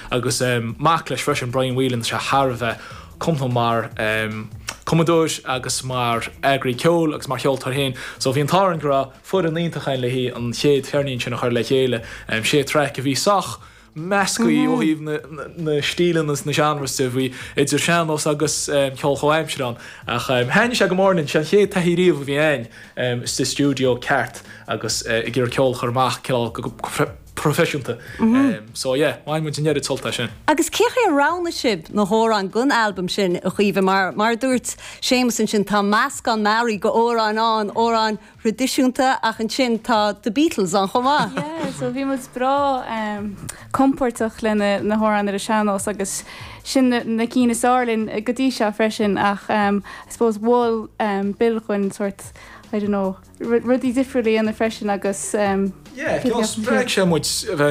agus mac leis freisin Brian Whelan se Harbheith comtha mar Commodores agus mar agri ceol agus mar cheoltar hain. So bhí an táran gra fud an líontachain le hí an chéad fearníonn sin a chuir le chéile sé trec a bhí sach mescaí ó híomh na stílanas na genreste bhí idir seanos agus ceol choimseán ach haine se go mórnin se chéad taí riomh bhí ain sta stúdio ceart agus i ggur ceol churmach ceol go professionta. So yeah, why muid nead tulta sin. Agus cécha rána sib na hórán gun album sin a chuomh mar dúirt Seamus sin tá measc an Mary go órán tradiisiúnta ach an sin tá The Beatles an chomá. Yeah, so bhí muid bra comportach le na hórán ar a seanos agus sin na cína sálinn go dtí se freisin ach I suppose bhil bilchuin sort I don't know, rudí difriúlaí an na freisin agus spreg sé muid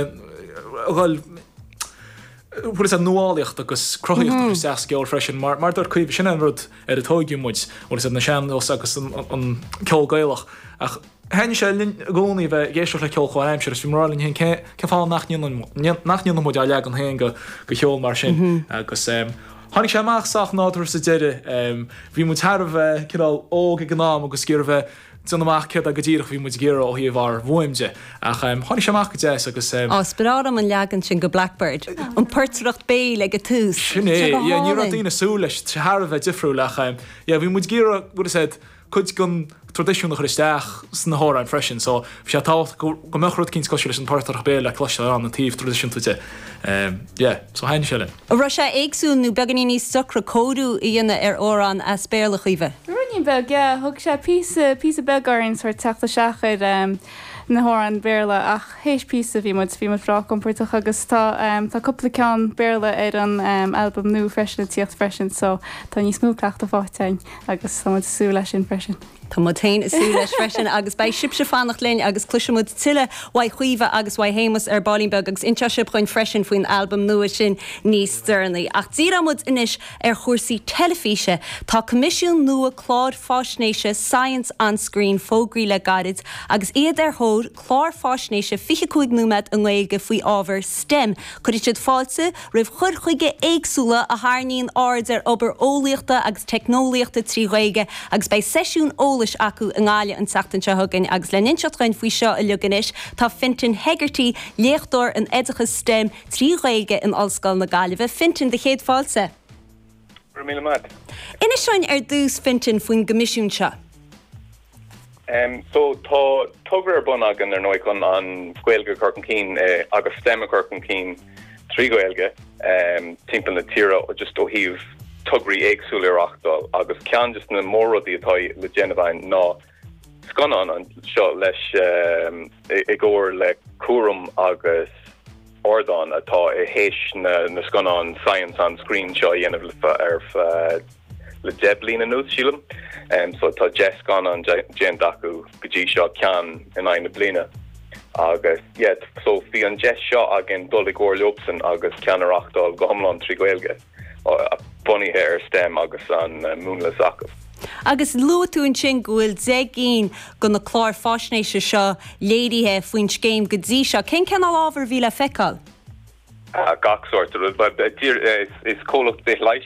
bhfuil is a nuálaocht agus croíocht seaas geol freisin mar dúir chuomh sin an rud ar a tógiú muid bhfuil is na seanos agus an ceol gaiilech ach haine sé gcónaí bheith géisteach le ceol choimseir is bhí marlinn hen ce fáil nachníon muid a leag an hain go cheol mar sin agus Hannig sé amachsach nátar sa deire bhí mu tarbheith cinál óg gnáam agus ggéirbheith Dyn amach cyd a gydírach fi mwyd gyro o hi var fwymde. Ach, honni siam ach gydes agus... Sbyrad am an legan sin go Blackbird. An pyrtracht beil ag a tŵs. Sinne, ni rhaid un y sŵlis, treharfa difrwl ach... Fi mwyd gyro, gwrdd said, cwyd gyn tradisiwn o'ch rystach sy'n hora yn freshen. So, fi siarad tawt, gymwchrwyd cyn sgosiol yn pyrtracht beil a closio an y tif tradisiwn twyte. So hain siarad. Rwysia eigswn nhw began ni socra codw i yna oran a sberlach ife? Running bug, yeah, hug sé piece of begar in sort tachta seachid na hóran béla ach héis piece bhí mud frá comportach agus tá coppla ceann béla ar an album nu freisin tíocht freisin so tá ní smúclacht a fátein agus tá sú leis sin freisin. Tá má tain is sú leis freisin agus bei sibse fannach lein agus cluisimúd tiile wai chuomh agus wai hémas ar Ballinbeg agus intasib chuin freisin faoin album nua sin níos sternlaí. Ach díramúd inis ar chuirsaí telefíse tá comisiún nua Clád Fásnéise Science on Screen fógraí le gairid agus iad ar hód Clád Fásnéise 25 númed an Gaeilge faoi ábhar STEM chuir siad fáilte roimh chur chuige éagsúla a thárnaíonn ard ar obair ólaíochta agus technoliaachta trí Gaeilge agus bei sesiún ólis acu an gáile an seachtain se thugann agus le ninseatrain faoi seo a luganis tá Fintan Hegarty léachtóir an éidechas STEM trí Gaeilge in Ollscoil na Gaillimhe. Fintan de chéad fáilte. Ina seoin ar dús Fintan faoin gomisiún seo? So tá tugra bun agan ar nóicon an Gaeilge Corcan Ceen agus STEM Corcan Ceen trí Gaeilge timp na tíra ó just ó híomh tugraí éagsúla achtal agus cean just na mórrodí atá le Genevine ná scanan an seo leis i gcóir le cuaram agus ordan atá i héis na scanan Science on Screen seo dhéanamh ar le deblin an úsílam. So tá Jess gan an Jane Dacu gotí seo cean in aine blina. Agus, so fi an Jess seo agin dul i gcóir leopsan agus ceanarachtal go homlan trí Gaeilge. Bunny hair STEM agus an múnla sacah. Agus luúún sin gohfuil zegín go na Clád Fásnéise seo léidithe faoin scéim go dtí seo. Cén ceanal ábhar bhí le feiceáil? Gach sort of, but is called bit leis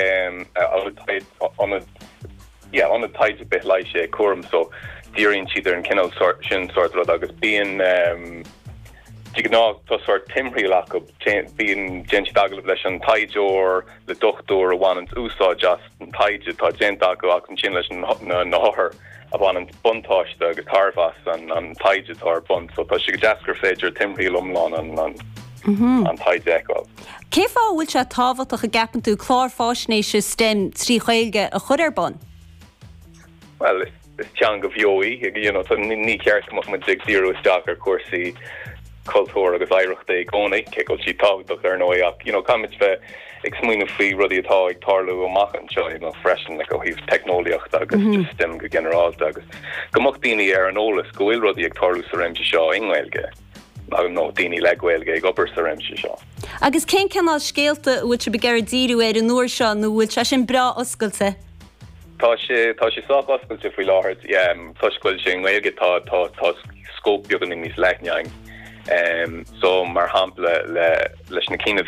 on a tight bit leis quorum so during cheater and kennel sort of agus being digná to sort temporary lack of being gentle dagal leis an taidor the doctor one and úsá just taide tá gentago ac an chin leis na hother upon an buntáiste agus tarvas an taide tar bun so tá si jasker féidir temporary lumlán an taide eáil. Cé fáhfuil se táhaach a gapan tú Clád Fásnéise STEM trí Gaeilge a chud ar bun? Well, it's teang of Yoe, ní ceart mo man dig zero stock ar cuasaí cultúr agus éireachta gcónaí, ceil si táhaach ar nóach, camid bheith ag smuoine faoi rudí atá ag tarlú amach an seo, freisin le go híomh technoliaachta agus just STEM go generálta agus. Gomach daoine ar an ólas go bhfuil rudí ag tarlú sa réimse seo in Gaeilge. No, daoine le Gaeilge ag obair sa réimse seo. Agus cén ceanál scéalta bhfuil se begeir díú ar an nuair seo nó bhfuil se sin bra oscailte? Tá sé sách oscailte faoi láthart, tuiscuil sin Gaeilge tá scóp beagán in níos leithneang. So mar hampla leis na cína